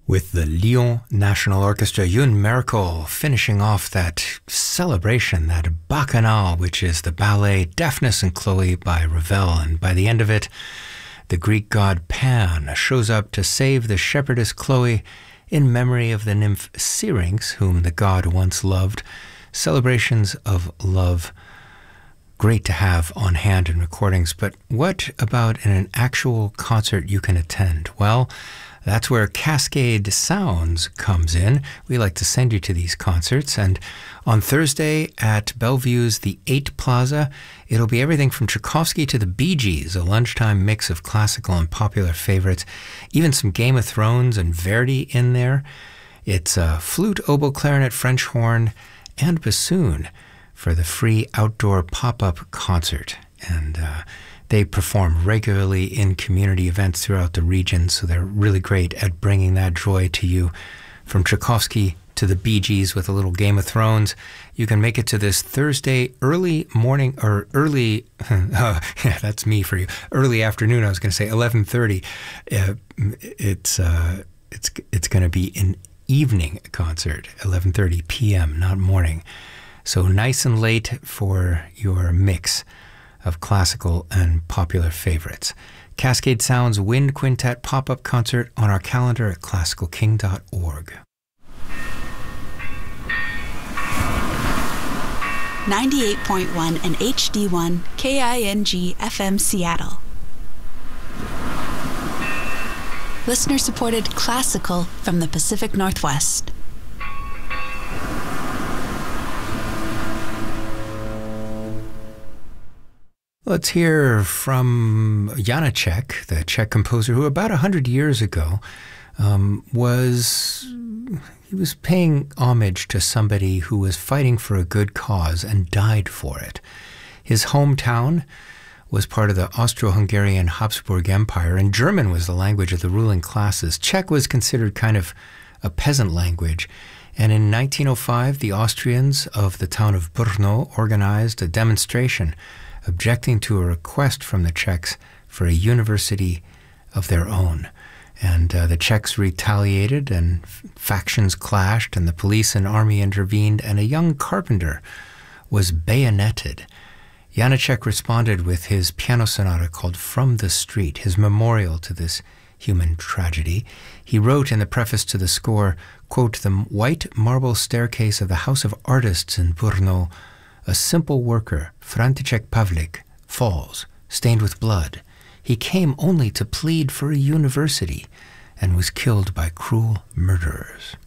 With the Lyon National Orchestra, Youn Miracle finishing off that celebration, that Bacchanal, which is the ballet Daphnis and Chloe by Ravel. And by the end of it, the Greek god Pan shows up to save the shepherdess Chloe in memory of the nymph Syrinx, whom the god once loved. Celebrations of love, great to have on hand in recordings. But what about in an actual concert you can attend? Well, that's where Cascade Sounds comes in. We like to send you to these concerts. And on Thursday at Bellevue's The 8 Plaza, it'll be everything from Tchaikovsky to the Bee Gees, a lunchtime mix of classical and popular favorites, even some Game of Thrones and Verdi in there. It's flute, oboe, clarinet, French horn, and bassoon for the free outdoor pop-up concert. And they perform regularly in community events throughout the region, so they're really great at bringing that joy to you. From Tchaikovsky to the Bee Gees with a little Game of Thrones, you can make it to this Thursday early morning, or early, yeah, that's me for you, early afternoon, I was going to say 11:30. It's going to be an evening concert, 11:30 p.m., not morning. So nice and late for your mix of classical and popular favorites. Cascade Sounds Wind Quintet pop-up concert on our calendar at classicalking.org. 98.1 and HD1 KING FM Seattle. Listener-supported classical from the Pacific Northwest. Let's hear from Janacek, the Czech composer, who about 100 years ago was paying homage to somebody who was fighting for a good cause and died for it. His hometown was part of the Austro-Hungarian Habsburg Empire, and German was the language of the ruling classes. Czech was considered kind of a peasant language. And in 1905, the Austrians of the town of Brno organized a demonstration objecting to a request from the Czechs for a university of their own. And the Czechs retaliated, and factions clashed, and the police and army intervened, and a young carpenter was bayoneted. Janacek responded with his piano sonata called From the Street, his memorial to this human tragedy. He wrote in the preface to the score, quote, "The white marble staircase of the House of Artists in Brno, a simple worker, František Pavlik, falls, stained with blood. He came only to plead for a university and was killed by cruel murderers."